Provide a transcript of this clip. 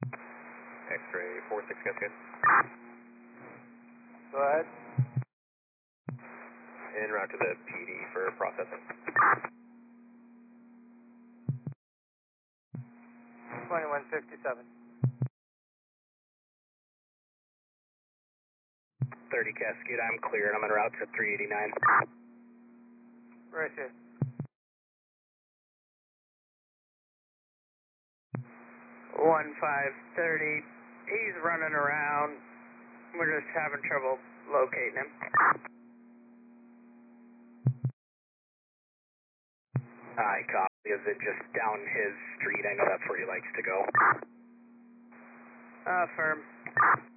X-ray 46, good. Go ahead. En route to the PD for processing. 2157. 30 Cascade, I'm cleared. I'm en route to 389. Right here. 1530. He's running around. We're just having trouble locating him. I copy. Is it just down his street? I know that's where he likes to go. Firm.